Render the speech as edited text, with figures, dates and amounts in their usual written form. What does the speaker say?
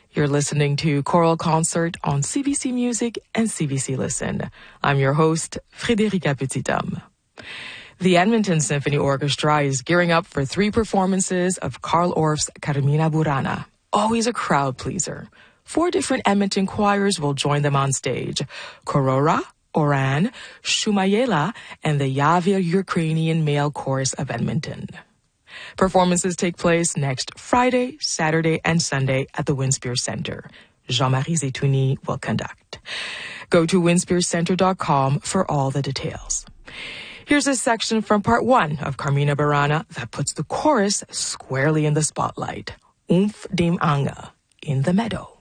You're listening to Choral Concert on CBC Music and CBC Listen. I'm your host, Frédérica Petit-Homme. The Edmonton Symphony Orchestra is gearing up for 3 performances of Carl Orff's Carmina Burana, always a crowd pleaser. 4 different Edmonton choirs will join them on stage: Korora, Oran, Shumayela, and the Yavir Ukrainian Male Chorus of Edmonton. Performances take place next Friday, Saturday, and Sunday at the Winspear Center. Jean-Marie Zetouni will conduct. Go to winspearcenter.com for all the details. Here's a section from part 1 of Carmina Burana that puts the chorus squarely in the spotlight. Umf dem Anga, in the meadow.